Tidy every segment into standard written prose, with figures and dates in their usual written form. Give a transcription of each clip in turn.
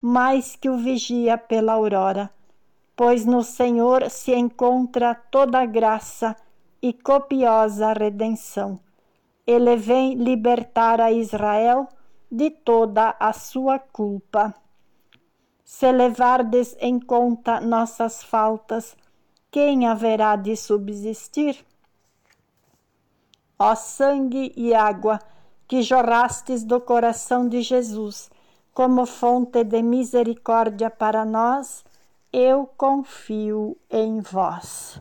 mais que o vigia pela aurora, pois no Senhor se encontra toda graça e copiosa redenção. Ele vem libertar a Israel de toda a sua culpa. Se levardes em conta nossas faltas, quem haverá de subsistir? Ó sangue e água que jorrastes do coração de Jesus, como fonte de misericórdia para nós, eu confio em vós.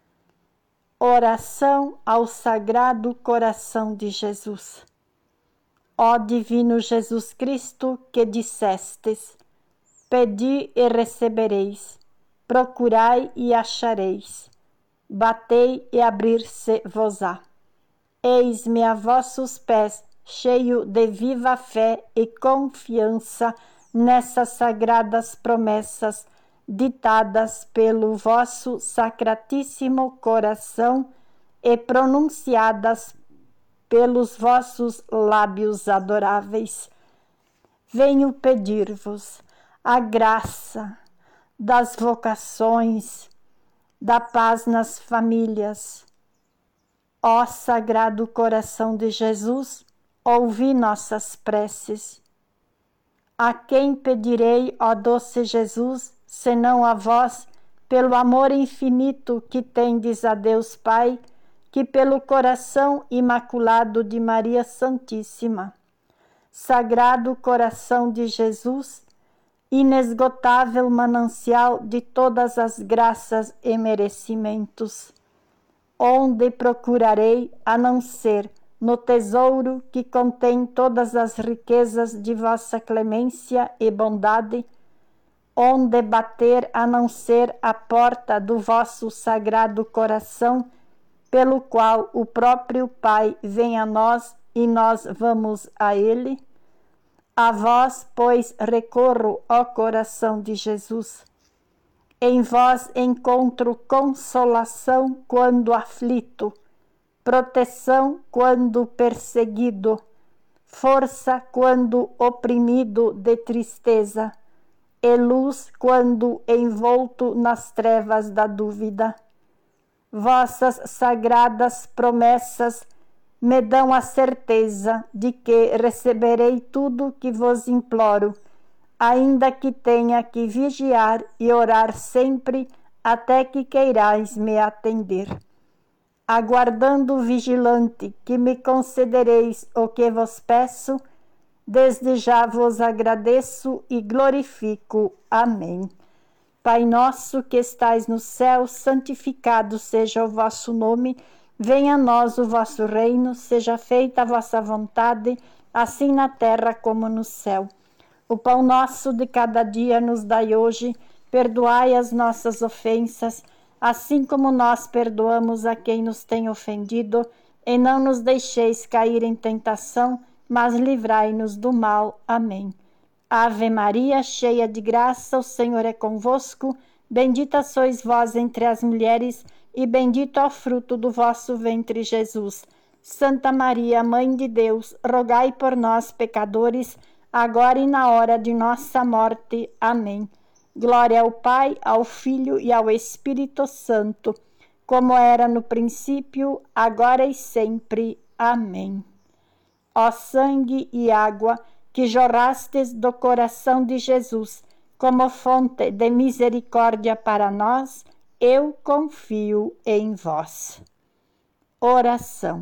Oração ao Sagrado Coração de Jesus. Ó Divino Jesus Cristo, que dissestes: pedi e recebereis, procurai e achareis, batei e abrir-se-vos-á. Eis-me a vossos pés, cheio de viva fé e confiança nessas sagradas promessas, ditadas pelo vosso sacratíssimo coração e pronunciadas pelos vossos lábios adoráveis. Venho pedir-vos a graça das vocações, da paz nas famílias. Ó Sagrado Coração de Jesus, ouvi nossas preces. A quem pedirei, ó doce Jesus, senão a vós, pelo amor infinito que tendes a Deus Pai, que pelo coração imaculado de Maria Santíssima. Sagrado Coração de Jesus, inesgotável manancial de todas as graças e merecimentos, onde procurarei a não ser no tesouro que contém todas as riquezas de vossa clemência e bondade, onde bater a não ser a porta do vosso Sagrado Coração, pelo qual o próprio Pai vem a nós e nós vamos a Ele? A vós, pois, recorro, ó Coração de Jesus. Em vós encontro consolação quando aflito, proteção quando perseguido, força quando oprimido de tristeza, e luz quando envolto nas trevas da dúvida. Vossas sagradas promessas me dão a certeza de que receberei tudo que vos imploro, ainda que tenha que vigiar e orar sempre até que queirais me atender. Aguardando vigilante que me concedereis o que vos peço, desde já vos agradeço e glorifico. Amém. Pai nosso que estais no céu, santificado seja o vosso nome. Venha a nós o vosso reino, seja feita a vossa vontade, assim na terra como no céu. O pão nosso de cada dia nos dai hoje, perdoai as nossas ofensas, assim como nós perdoamos a quem nos tem ofendido, e não nos deixeis cair em tentação, mas livrai-nos do mal. Amém. Ave Maria, cheia de graça, o Senhor é convosco, bendita sois vós entre as mulheres, e bendito é o fruto do vosso ventre, Jesus. Santa Maria, Mãe de Deus, rogai por nós, pecadores, agora e na hora de nossa morte. Amém. Glória ao Pai, ao Filho e ao Espírito Santo, como era no princípio, agora e sempre. Amém. Ó sangue e água que jorrastes do coração de Jesus, como fonte de misericórdia para nós, eu confio em vós. Oração.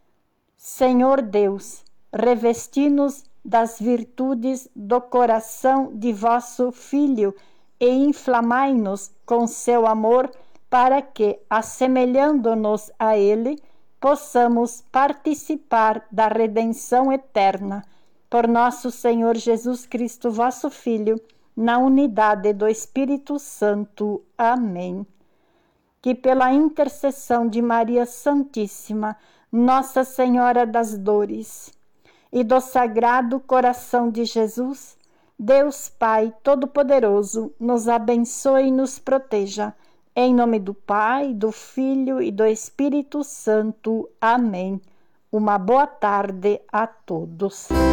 Senhor Deus, revesti-nos das virtudes do coração de vosso Filho e inflamai-nos com seu amor, para que, assemelhando-nos a Ele, possamos participar da redenção eterna. Por nosso Senhor Jesus Cristo, vosso Filho, na unidade do Espírito Santo. Amém. Que pela intercessão de Maria Santíssima, Nossa Senhora das Dores, e do Sagrado Coração de Jesus, Deus Pai Todo-Poderoso nos abençoe e nos proteja. Em nome do Pai, do Filho e do Espírito Santo. Amém. Uma boa tarde a todos.